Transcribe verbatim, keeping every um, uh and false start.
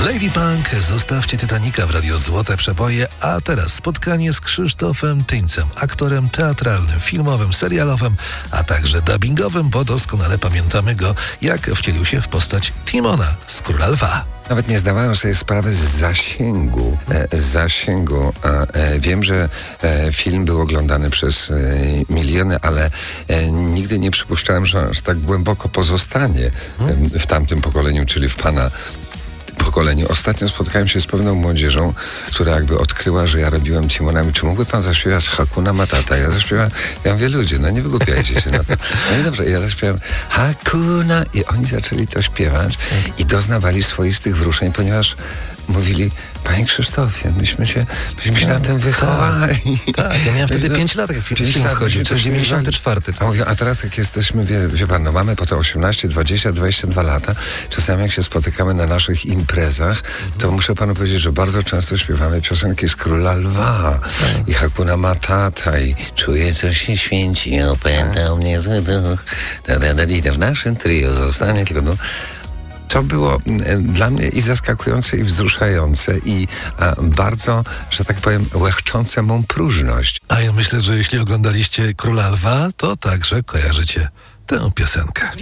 Lady Punk, zostawcie Titanica w radiu Złote Przeboje, a teraz spotkanie z Krzysztofem Tyńcem, aktorem teatralnym, filmowym, serialowym, a także dubbingowym, bo doskonale pamiętamy go, jak wcielił się w postać Timona z Króla Lwa. Nawet nie zdawałem sobie sprawy z zasięgu. E, z zasięgu. A, e, wiem, że e, film był oglądany przez e, miliony, ale e, nigdy nie przypuszczałem, że aż tak głęboko pozostanie e, w tamtym pokoleniu, czyli w pana pokoleniu. Ostatnio spotkałem się z pewną młodzieżą, która jakby odkryła, że ja robiłem Timonami. Czy mógłby pan zaśpiewać Hakuna Matata? Ja zaśpiewałem, ja mówię, ludzie, no nie wygłupiajcie się na to. No i dobrze, ja zaśpiewałem Hakuna i oni zaczęli to śpiewać i doznawali swoistych wzruszeń, ponieważ mówili, panie Krzysztofie, myśmy się, myśmy się no, na tym wychowali. Tak, tak, ja miałem wtedy pięć lat, jak film wchodził, to jest dziewięćdziesiąty czwarty. A, mówię, a teraz jak jesteśmy, wie, wie pan, no mamy po to osiemnaście, dwadzieścia, dwadzieścia dwa lata, czasami jak się spotykamy na naszych imprezach, to mhm. muszę panu powiedzieć, że bardzo często śpiewamy piosenki z Króla Lwa tak. i Hakuna Matata i czuję, co się święci, opętał mnie zły duch. W naszym trio zostanie tylko no, to było dla mnie i zaskakujące, i wzruszające, i a, bardzo, że tak powiem, łechczące mą próżność. A ja myślę, że jeśli oglądaliście Króla Lwa, to także kojarzycie tę piosenkę.